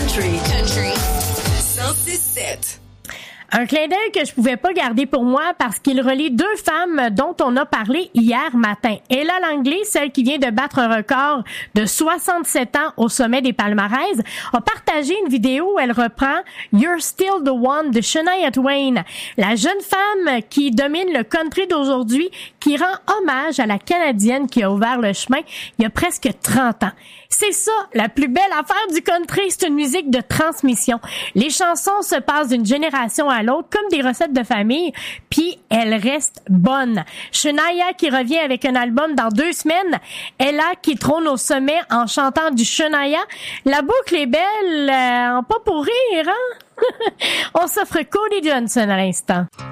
Country. 106.7. Un clin d'œil que je pouvais pas garder pour moi parce qu'il relie deux femmes dont on a parlé hier matin. Ella Langley, celle qui vient de battre un record de 67 ans au sommet des palmarès, a partagé une vidéo où elle reprend You're Still the One de Shania Twain, la jeune femme qui domine le country d'aujourd'hui, qui rend hommage à la Canadienne qui a ouvert le chemin il y a presque 30 ans. C'est ça, la plus belle affaire du country, c'est une musique de transmission. Les chansons se passent d'une génération à l'autre comme des recettes de famille, puis elles restent bonnes. Shania qui revient avec un album dans 2 semaines, Ella qui trône au sommet en chantant du Shania. La boucle est belle, pas pour rire, hein? On s'offre Cody Johnson à l'instant.